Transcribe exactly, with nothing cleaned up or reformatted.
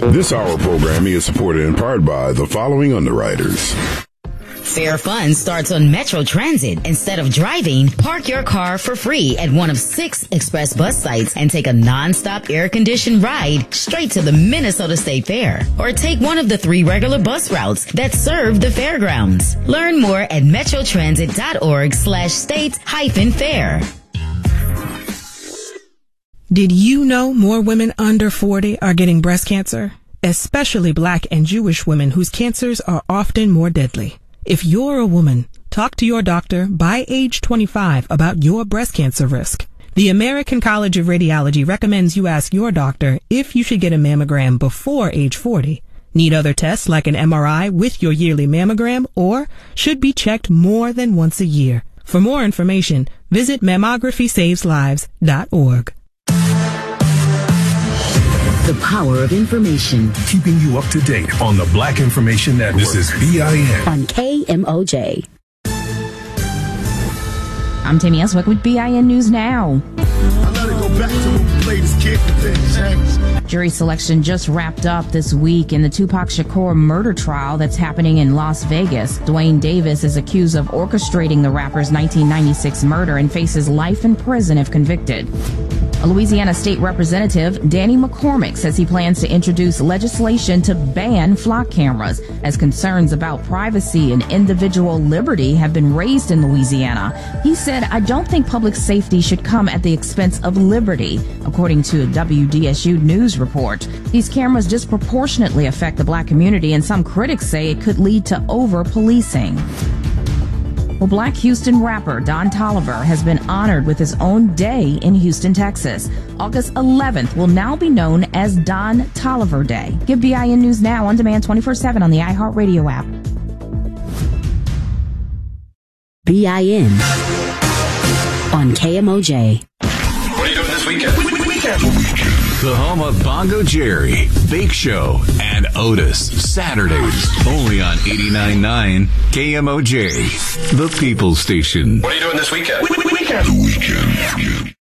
This hour programming is supported in part by the following underwriters. Fair Fun starts on Metro Transit. Instead of driving, park your car for free at one of six express bus sites and take a non-stop air-conditioned ride straight to the Minnesota State Fair. Or take one of the three regular bus routes that serve the fairgrounds. Learn more at metrotransit.org slash states hyphen fair. Did you know more women under forty are getting breast cancer? Especially Black and Jewish women whose cancers are often more deadly. If you're a woman, talk to your doctor by age twenty-five about your breast cancer risk. The American College of Radiology recommends you ask your doctor if you should get a mammogram before age forty. Need other tests like an M R I with your yearly mammogram, or should be checked more than once a year. For more information, visit mammography saves lives dot org. The power of information. Keeping you up to date on the Black Information Network. This is B I N. On K M O J. I'm Tammy Eswick with B I N News Now. I let it go back to when we played this kid for things changed. Jury selection just wrapped up this week in the Tupac Shakur murder trial that's happening in Las Vegas. Dwayne Davis is accused of orchestrating the rapper's nineteen ninety-six murder and faces life in prison if convicted. A Louisiana state representative, Danny McCormick, says he plans to introduce legislation to ban flock cameras as concerns about privacy and individual liberty have been raised in Louisiana. He said, I don't think public safety should come at the expense of liberty, according to a W D S U News report. These cameras disproportionately affect the Black community, and some critics say it could lead to over-policing. Well, Black Houston rapper Don Toliver has been honored with his own day in Houston, Texas. August eleventh will now be known as Don Toliver Day. Give B I N News Now on demand twenty-four seven on the iHeartRadio app. B I N on K M O J. What are you doing this weekend? Weekend. The home of Bongo Jerry, Bake Show, and Otis. Saturdays, only on eighty-nine point nine K M O J, the People Station. What are you doing this weekend? Weekend. The weekend.